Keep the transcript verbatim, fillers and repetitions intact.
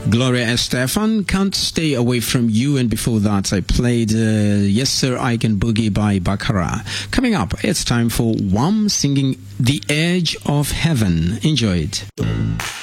Gloria Estefan, Can't Stay Away From You, and before that I played uh, Yes Sir I Can Boogie by Baccarat. Coming up, it's time for Wham singing The Edge of Heaven. Enjoy it.